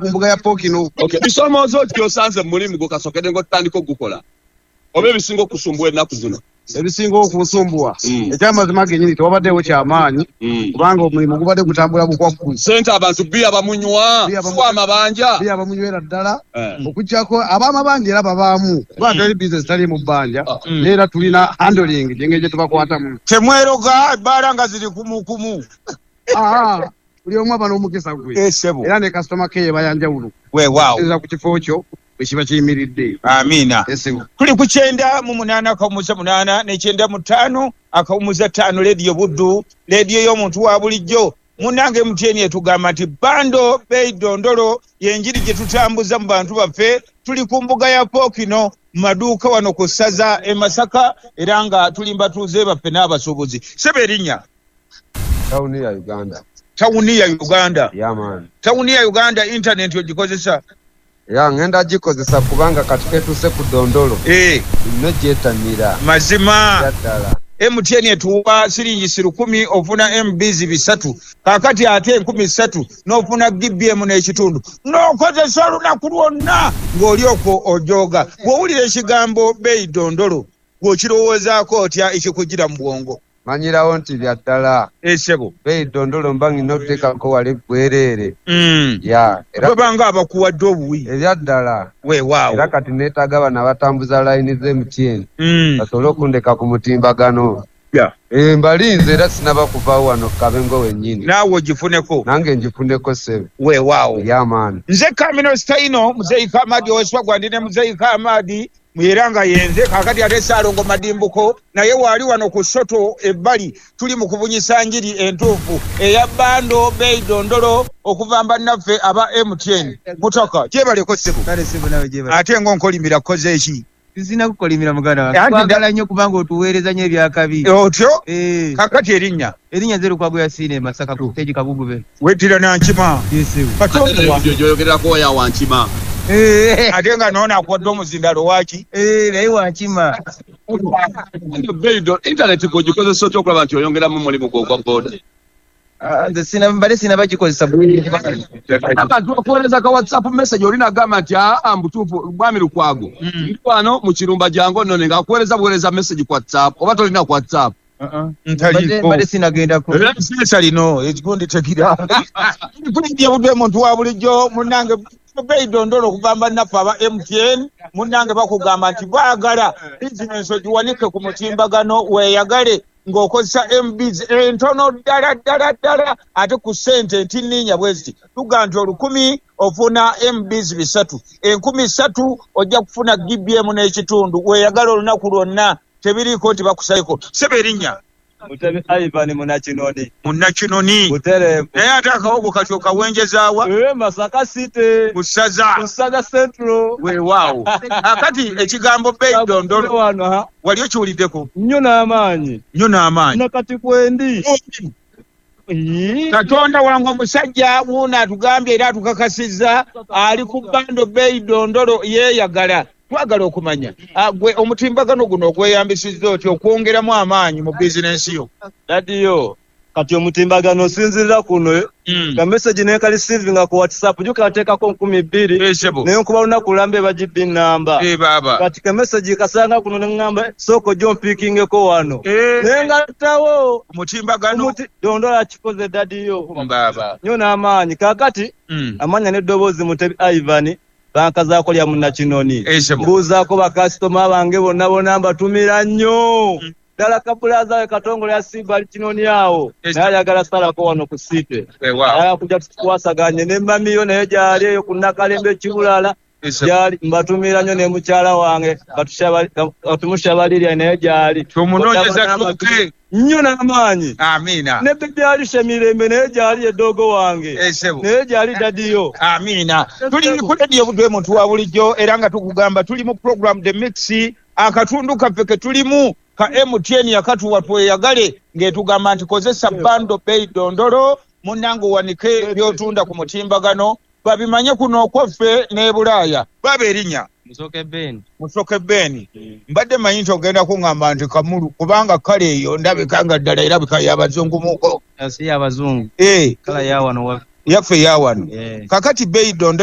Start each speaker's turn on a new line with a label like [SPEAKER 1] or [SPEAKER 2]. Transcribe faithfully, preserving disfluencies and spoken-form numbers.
[SPEAKER 1] ku mbuga ya Pokino.
[SPEAKER 2] Okay. Bisomozo kyosanze mulimu gukasokede ngo tandiko gukola. Obe bisingo kusumbwe naku zino.
[SPEAKER 1] Ebisingo okusumbwa. Ekyamazima genyini tewabaddewo kyamaanyi kubanga omulimu gubadde gutambula bukwafu.
[SPEAKER 2] Sente abantu bia bamunywa kwa amabanja.
[SPEAKER 1] Bia bamunywera ddala. Okujjako ab'amabanja era babaamu. Kuba teri business tali mu bbanja. Era tulina handling gyengeje tubakwatamu.
[SPEAKER 3] Temweroga ebbala nga ziri kumukumu.
[SPEAKER 1] Ah, buli omu aba n'omukisa gwe. Era ne customer care bayanjawulo.
[SPEAKER 3] Weewaawo.
[SPEAKER 1] Eza ku kifo kyo ekiba kiyimiridde.
[SPEAKER 3] Amiina. Tuli ku kyenda mu munaana akawumuza munaana n'ekyenda mu ttaano akawumuza ttaano leediyo Buddu, leediyo y'omuntu wa bulijjo. Munnange M T N etugamba nti bando bei dondolo y'enjiri gye tutambuza mu bantu baffe. Tuli ku mbuga ya Pokino mu maduuka wano ku ssaza e Masaka era nga tulimba tuze baffe n'abasuubuzi. Sebe erinnya.
[SPEAKER 4] Tawuni ya Uganda.
[SPEAKER 3] Tawuni ya Uganda.
[SPEAKER 4] Yeah, man.
[SPEAKER 3] Tawuni ya Uganda internet ogikozesa.
[SPEAKER 4] Ya ngenda gikozesa kubanga katiketu ku dondolo.
[SPEAKER 3] Eh.
[SPEAKER 4] Nojetanira.
[SPEAKER 3] Mazima.
[SPEAKER 4] Yadala.
[SPEAKER 3] M T N etuwa siringi sirukumi ofuna M B Z bisatu. Kakati ate nkumi satu n'ofuna G B M n'ekitundu. N'okozesa olunaku lwonna ng'oli okwo ojoga. Bw'owulira ekigambo bei dondolo bw'okirowoozaako otya ekikugira mu bwongo.
[SPEAKER 4] Manyirawo nti byaddala.
[SPEAKER 3] Esebo.
[SPEAKER 4] Bei dondolo mbangi n'oteekako wali bwerere.
[SPEAKER 3] Mm.
[SPEAKER 4] Ya.
[SPEAKER 3] Babanga abakuwadde obuwi.
[SPEAKER 4] Ebyaddala.
[SPEAKER 3] Weewaawo.
[SPEAKER 4] Era kati neetaaga bana batambuza layini ze M T N.
[SPEAKER 3] Mm.
[SPEAKER 4] Basobole okundeka ku mutimbagano.
[SPEAKER 3] Ya.
[SPEAKER 4] Eh mbalinze era sinaba kuvaawo wano Kabengo wennyini.
[SPEAKER 3] Naawe ogifuneko.
[SPEAKER 4] Nange ngifuneko sebe.
[SPEAKER 3] Weewaawo.
[SPEAKER 4] Ya man.
[SPEAKER 3] Nze Kamino Staino, Muzeyi Kamadi oweswa gwandine Muzeyi Kamadi. Mwiranga yenze kakati ate Saalongo Madimbuko naye wali wano ku Soto ebbali tuli mu kubunyisa njiri entuufu eya bando bei dondolo okuva mbannaffe aba M T N mutaka gyebaleko ssebo
[SPEAKER 5] kale ssebo nawe gyebale
[SPEAKER 3] ate ng'onkolimira koze eki
[SPEAKER 5] Sina kukolimira muganda wange twagala nnyo kubanga otuweereza nnyo ebyakabi
[SPEAKER 3] otyo
[SPEAKER 5] eh
[SPEAKER 3] kakati erinnya
[SPEAKER 5] erinnya zeru kwagwe ya sine Masaka ku teji kabugube
[SPEAKER 3] weddira Nankima
[SPEAKER 5] yesu
[SPEAKER 2] katonda joyogerako ya Wankima.
[SPEAKER 3] Eh ate nga noona akwadde omuzindalo waki
[SPEAKER 5] eh naye Wankima
[SPEAKER 2] internet gogikozesa otya okulaba nti oyongeramu mulimu gwo gwa boda.
[SPEAKER 5] nze sina mbale sina bagikozesa bulungi
[SPEAKER 2] abantu okuweereza ka WhatsApp message olina gamba nti aa mbutuufu bwami Lukwago wano mu Kirumba jango nno nga akuweereza buweereza message ku WhatsApp oba tolina ku WhatsApp.
[SPEAKER 5] mbale sinagenda ku
[SPEAKER 3] sinesa lino ekigundi tekira kulijja budde omuntu wa bulijjo munnange bei dondolo okugamba naffe aba M T N munnange bakugamba nti baagala bizinensi ogiwanike ku mutimbagano weeyagale ng'okozesa M B Z entono ddala ddala ddala ate ku ssente entinninya bweziti tuga nti olukumi ofuna M B Z bisatu enkumi ssatu ojja kufuna G B M n'ekitundu weeyagala olunaku lwonna tebiriiko nti bakusayiko sebe erinnya
[SPEAKER 5] Mutebe Ivan Munakinoni
[SPEAKER 3] Munakinoni
[SPEAKER 5] Butere
[SPEAKER 3] naye ate akawogo kati okawenjezaawa
[SPEAKER 5] eh Masaka City
[SPEAKER 3] kusaza
[SPEAKER 5] kusaza Central
[SPEAKER 3] weewaawo akati ekigambo bei dondolo
[SPEAKER 5] wano
[SPEAKER 3] wali okiwuliddeko
[SPEAKER 5] nnyo n'amaanyi
[SPEAKER 3] nnyo n'amaanyi
[SPEAKER 5] nakati kwendi
[SPEAKER 3] Katonda wangu omusajja wuuna atugambye era atukakasizza ali ku bando bei dondolo yeeyagala twagala okumanya gwe omutimbagano guno ogweyambisizza otyo okwongeramu amaanyi mu bizinensi yo
[SPEAKER 5] dadiyo kati omutimbagano osinzirira kuno ka message naye kali sirvinga ku WhatsApp jukateekako nkumi bbiri naye nkuba lunaku lulambe bagibbi nnamba kati ka message kasanga kuno neŋŋamba sooko gyo mpiikingeko wano naye ngattawo
[SPEAKER 3] omutimbagano
[SPEAKER 5] dondola akikoze dadiyo nnyo n'amaanyi kaakati amanya n'eddoboozi Mutebi Ivan banka zaako lya Munakinoni mbuuzaako bakasitoma bange bonna bonna mbatumira nnyo ddala kabulaza we katongole ya Simba Kinoni awo naye ayagala salako wano ku siite ayagala kujja tukwasaganye ne mamiyo naye gyali eyo ku Nakalembe Kibulala gyali mbatumira nnyo ne mukyala wange batumushabalirya naye gyali
[SPEAKER 3] tumunoonyeza tuke
[SPEAKER 5] nnyo n'amaanyi
[SPEAKER 3] amiina
[SPEAKER 5] ne byali Shemirembe naye gyali eddogo wange naye gyali dadiyo
[SPEAKER 3] amiina tuli ku radio budwe muntu wa bulijjo era nga tukugamba tuli mu program The Mix akatundu kaffe ke tulimu ka M T N yakatuwa tweyagale ng'etugamba nti kozesa bando bei dondolo munnange wanike byotunda ku mutimbagano babimanye kuno okwaffe ne Bulaaya baba erinnya
[SPEAKER 5] Musoke Ben
[SPEAKER 3] Musoke Ben mbadde manyi nti ogenda kuŋŋamba nti Kamulu kubanga kale eyo ndabika nga ddala erabika y'abazungu muko
[SPEAKER 5] si y'abazungu
[SPEAKER 3] eh
[SPEAKER 5] kala ya wano
[SPEAKER 3] yaffe ya wano kakati bei dondolo